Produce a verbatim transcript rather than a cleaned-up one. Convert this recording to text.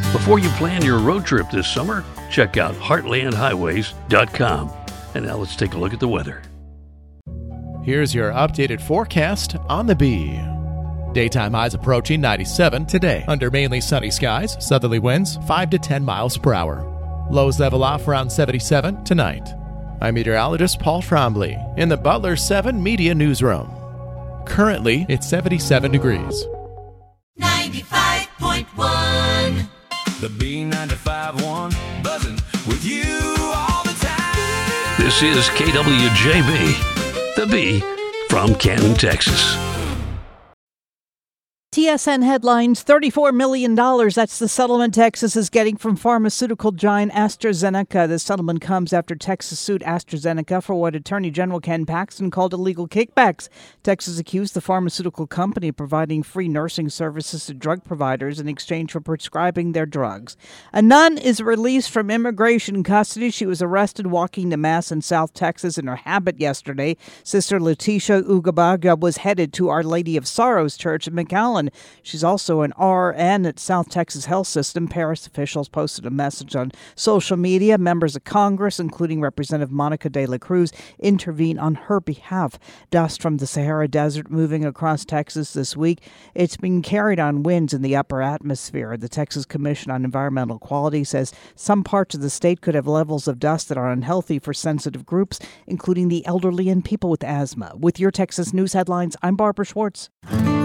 Before you plan your road trip this summer, check out heartland highways dot com. And now let's take a look at the weather. Here's your updated forecast on the Bee. Daytime highs approaching ninety-seven today under mainly sunny skies, southerly winds five to ten miles per hour. Lows level off around seventy-seven tonight. I'm meteorologist Paul Trombley in the Butler seven Media Newsroom. Currently, it's seventy-seven degrees. ninety-five point one The B ninety-five point one, buzzing with you all the time. This is K W J B, the Bee from Canton, Texas. T S N headlines, thirty-four million dollars. That's the settlement Texas is getting from pharmaceutical giant AstraZeneca. The settlement comes after Texas sued AstraZeneca for what Attorney General Ken Paxton called illegal kickbacks. Texas accused the pharmaceutical company of providing free nursing services to drug providers in exchange for prescribing their drugs. A nun is released from immigration custody. She was arrested walking to Mass in South Texas in her habit yesterday. Sister Letitia Ugabaga was headed to Our Lady of Sorrows Church in McAllen. She's also an R N at South Texas Health System. Paris officials posted a message on social media. Members of Congress, including Representative Monica de la Cruz, intervened on her behalf. Dust from the Sahara Desert moving across Texas this week. It's being carried on winds in the upper atmosphere. The Texas Commission on Environmental Quality says some parts of the state could have levels of dust that are unhealthy for sensitive groups, including the elderly and people with asthma. With your Texas News headlines, I'm Barbara Schwartz.